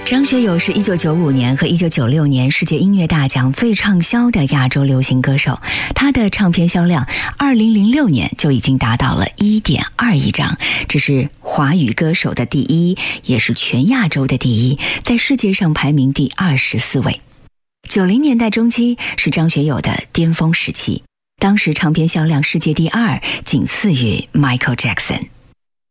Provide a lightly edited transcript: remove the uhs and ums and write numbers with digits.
张学友是1995年和1996年世界音乐大奖最畅销的亚洲流行歌手，他的唱片销量2006年就已经达到了1.2亿张，这是华语歌手的第一，也是全亚洲的第一，在世界上排名第24位。90年代中期是张学友的巅峰时期，当时唱片销量世界第2，仅次于 Michael Jackson。